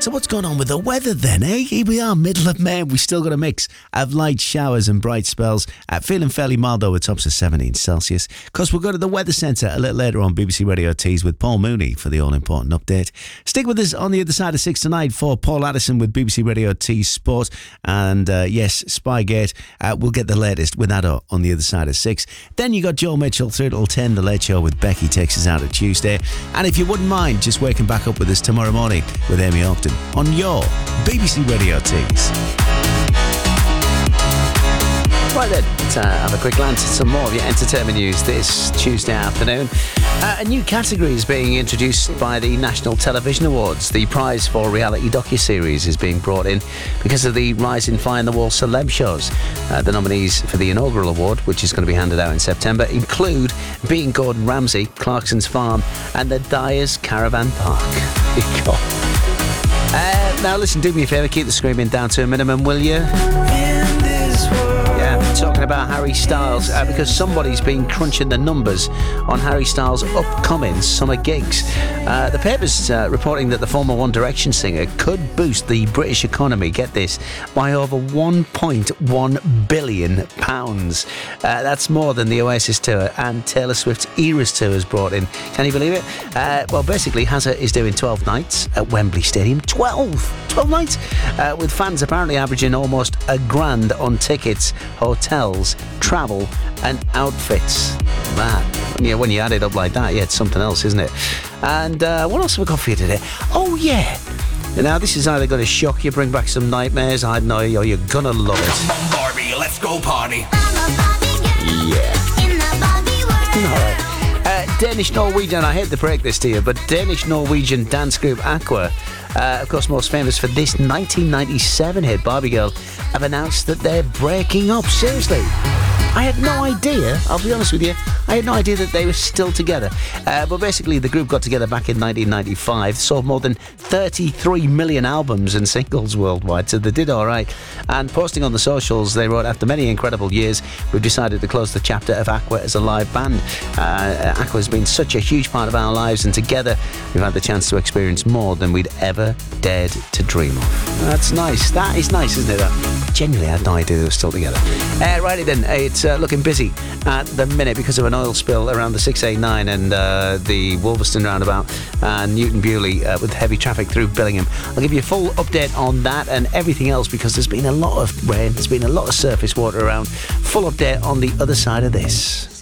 So what's going on with the weather then, eh? Here we are, middle of May. We still got a mix of light showers and bright spells. Feeling fairly mild though, with tops of 17 Celsius. Of course, we'll go to the Weather Centre a little later on BBC Radio Tees with Paul Mooney for the all-important update. Stick with us on the other side of 6 tonight for Paul Addison with BBC Radio Tees Sport. And yes, Spygate. We'll get the latest with that on the other side of 6. Then you got Joe Mitchell through till 10, The Late Show with Becky takes us out at Tuesday. And if you wouldn't mind just waking back up with us tomorrow morning with Amy Ogden on your BBC Radio Tees. Right then, let's have a quick glance at some more of your entertainment news this Tuesday afternoon. A new category is being introduced by the National Television Awards. The prize for reality docuseries is being brought in because of the rise in fly-on-the-wall celeb shows. The nominees for the inaugural award, which is going to be handed out in September, include Being Gordon Ramsay, Clarkson's Farm and the Dyers Caravan Park. Now listen, do me a favour, keep the screaming down to a minimum, will you? Talking about Harry Styles because somebody's been crunching the numbers on Harry Styles' upcoming summer gigs. The paper's reporting that the former One Direction singer could boost the British economy, get this, by over £1.1 billion. That's more than the Oasis tour and Taylor Swift's Eras tour has brought in. Can you believe it? Well, basically, Hazza is doing 12 nights at Wembley Stadium. 12 nights? With fans apparently averaging almost £1,000 on tickets, hotels, travel and outfits. Man, yeah, when you add it up like that, yeah, it's something else, isn't it? And what else have we got for you today? Oh yeah, now this is either going to shock you, bring back some nightmares, I don't know, or you're gonna love it. Barbie, let's go party. Yeah. Alright. Danish-Norwegian, I hate to break this to you, but Danish-Norwegian dance group Aqua, of course most famous for this 1997 hit Barbie Girl, have announced that they're breaking up. Seriously, I had no idea, I'll be honest with you, I had no idea that they were still together. But basically the group got together back in 1995, sold more than 33 million albums and singles worldwide, so they did alright. And posting on the socials, they wrote, after many incredible years, we've decided to close the chapter of Aqua as a live band. Aqua has been such a huge part of our lives, and together we've had the chance to experience more than we'd ever dared to dream of. That's nice. That is nice, isn't it? That genuinely had no idea they were still together. Righty then, it's looking busy at the minute because of an oil spill around the 689 and the Wolverstone roundabout and Newton Bewley with heavy traffic through Billingham. I'll give you a full update on that and everything else because there's been a lot of rain, there's been a lot of surface water around. Full update on the other side of this.